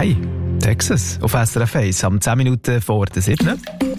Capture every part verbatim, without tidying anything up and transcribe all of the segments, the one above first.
Hi, Texas, auf S R F eins, am zehn Minuten vor der sieben.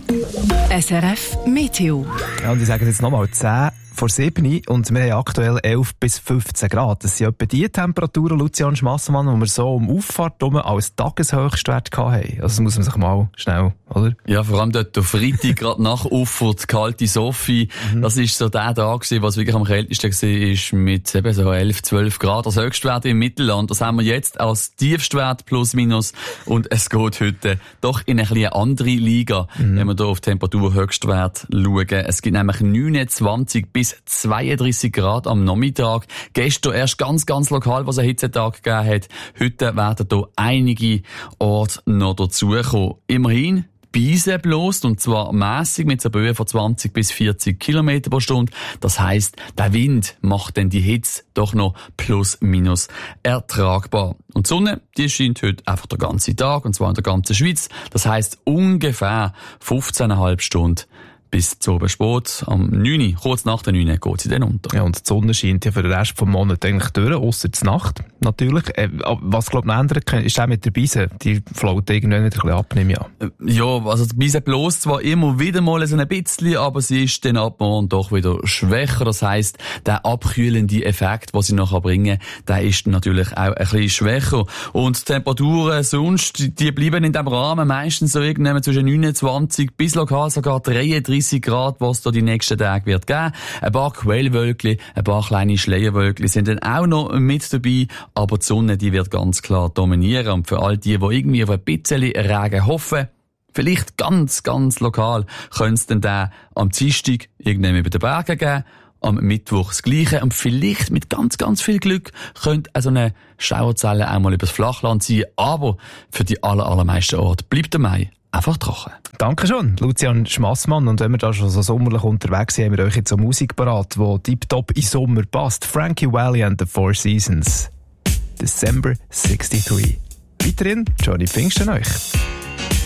S R F Meteo. Ja, und ich sage jetzt nochmal zehn vor sieben und wir haben aktuell elf bis fünfzehn Grad. Das sind etwa die Temperaturen, Lucian Schmassemann, die wir so um Auffahrt herum als Tageshöchstwert hatten. Also das muss man sich mal schnell, oder? Ja, vor allem dort auf Freitag, gerade nach Auffahrt, kalte Sophie. Mhm. Das ist so der Tag gewesen, was wirklich am kältesten war, mit eben so elf, zwölf Grad. Als Höchstwert im Mittelland. Das haben wir jetzt als Tiefstwert plus minus. Und es geht heute doch in eine eine andere Liga, mhm. wenn wir hier auf Temperaturhöchstwert schauen. Es gibt nämlich neunundzwanzig bis zweiunddreissig Grad am Nachmittag. Gestern erst ganz, ganz lokal, was einen Hitzetag gegeben hat. Heute werden hier einige Orte noch dazukommen. Immerhin, Beise bläst, und zwar mässig mit einer Böe von zwanzig bis vierzig Kilometer pro Stunde. Das heisst, der Wind macht dann die Hitze doch noch plus minus ertragbar. Und die Sonne, die scheint heute einfach den ganzen Tag, und zwar in der ganzen Schweiz. Das heisst ungefähr fünfzehn Komma fünf Stunden bis zu oben spät. Am neun, kurz nach der neun, geht sie dann unter. Ja, und die Sonne scheint ja für den Rest des Monats eigentlich durch, ausser die Nacht, natürlich. Äh, was, glaube ich, noch ändert, ist auch mit der Beise. Die float irgendwann wieder ein bisschen ab, nehme ich an. Ja, also die Beise bläst zwar immer wieder mal so ein bisschen, aber sie ist dann ab morgen doch wieder schwächer. Das heisst, der abkühlende Effekt, den sie nachher bringen, der ist natürlich auch ein bisschen schwächer. Und die Temperaturen sonst, die bleiben in diesem Rahmen meistens so irgendwann zwischen neunundzwanzig bis lokal sogar dreiunddreissig Grad, was da die nächsten Tage wird geben. Ein paar Quellwölkchen, ein paar kleine Schleierwölkchen sind dann auch noch mit dabei, aber die Sonne, die wird ganz klar dominieren. Und für all die, die irgendwie auf ein bisschen Regen hoffen, vielleicht ganz, ganz lokal, könnte es dann da am Dienstag irgendwann über den Bergen geben, am Mittwoch das Gleiche, und vielleicht mit ganz, ganz viel Glück könnte also eine Schauerzelle auch mal übers Flachland ziehen, aber für die aller, allermeisten Orte bleibt der Mai einfach trocken. Danke schon, Lucian Schmassmann. Und wenn wir da schon so sommerlich unterwegs sind, haben wir euch jetzt so Musik parat, die tiptop in Sommer passt. Frankie Valli and the Four Seasons. December sixty-three. Weiterhin Johnny Pfingsten euch.